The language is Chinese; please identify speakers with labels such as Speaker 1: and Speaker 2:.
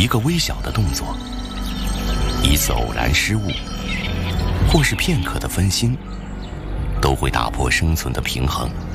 Speaker 1: 一个微小的动作，一次偶然失误，或是片刻的分心，都会打破生存的平衡。